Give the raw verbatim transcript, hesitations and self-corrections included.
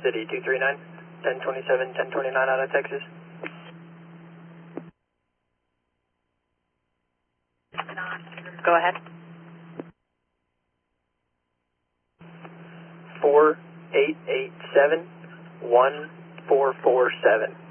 City, two three nine, ten twenty-seven, ten twenty-nine out of Texas. Go ahead. four eight eight seven, one four four seven.